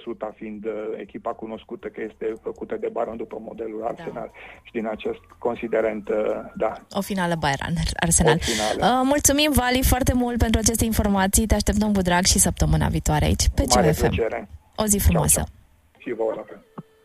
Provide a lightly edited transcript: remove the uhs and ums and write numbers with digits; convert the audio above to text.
Suta fiind echipa cunoscută că este făcută de Bayern după modelul Arsenal. Și din acest considerent, da. O finală Bayern-Arsenal. Mulțumim, Vali, foarte mult pentru aceste informații. Te așteptăm cu drag și săptămâna viitoare aici, pe CFM. Plăcere. O zi frumoasă. Ciao. Și vouă la fel.